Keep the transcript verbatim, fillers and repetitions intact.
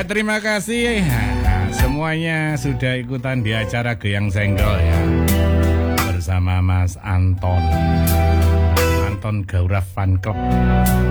Ya terima kasih semuanya sudah ikutan di acara Goyang Senggol ya, bersama Mas Anton Anton Gaura Fan Club.